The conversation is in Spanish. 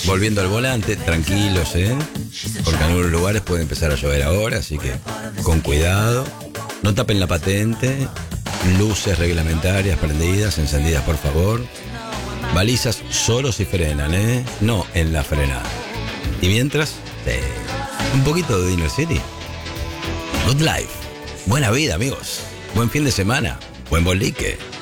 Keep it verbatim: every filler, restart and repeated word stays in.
volviendo al volante, tranquilos, ¿eh? Porque en algunos lugares puede empezar a llover ahora, así que con cuidado. No tapen la patente. Luces reglamentarias prendidas, encendidas, por favor. Balizas solo si frenan, ¿eh? No en la frenada. Y mientras, eh, un poquito de Dinner City. Good life. Buena vida, amigos. Buen fin de semana. Buen boliche.